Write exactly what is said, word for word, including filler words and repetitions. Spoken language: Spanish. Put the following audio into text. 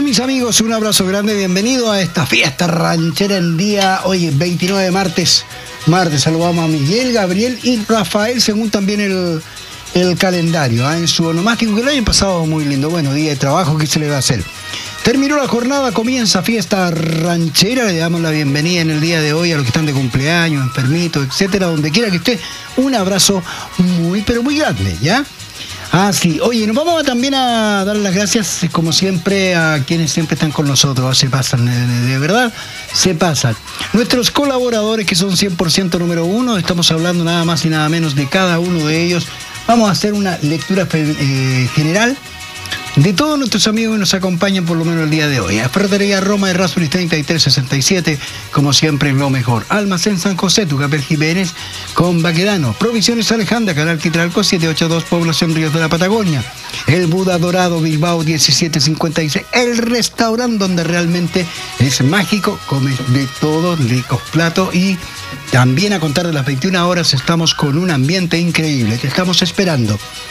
mis amigos? Un abrazo grande, bienvenido a esta fiesta ranchera en día, hoy veintinueve de martes. Martes saludamos a Miguel, Gabriel y Rafael, según también el, el calendario, ¿eh? En su onomástico, que lo hayan pasado muy lindo. Bueno, día de trabajo, ¿qué se le va a hacer? Terminó la jornada, comienza fiesta ranchera. Le damos la bienvenida en el día de hoy a los que están de cumpleaños, enfermitos, etcétera, donde quiera que esté. Un abrazo muy, pero muy grande, ¿ya? Ah, sí. Oye, nos vamos también a dar las gracias, como siempre, a quienes siempre están con nosotros. Se pasan, de, de verdad, se pasan. Nuestros colaboradores, que son cien por ciento número uno, estamos hablando nada más y nada menos de cada uno de ellos. Vamos a hacer una lectura eh, general de todos nuestros amigos que nos acompañan por lo menos el día de hoy. A Ferretería Roma de Rasuris treinta y tres sesenta y siete, como siempre, lo mejor. Almacén San José, Tucapel Jiménez, con Baquedano. Provisiones Alejandra, Canal Quitralco, setecientos ochenta y dos, Población Ríos de la Patagonia. El Buda Dorado, Bilbao, diecisiete cincuenta y seis. El restaurante donde realmente es mágico, come de todo, ricos platos. Y también a contar de las veintiuna horas estamos con un ambiente increíble. Te estamos esperando.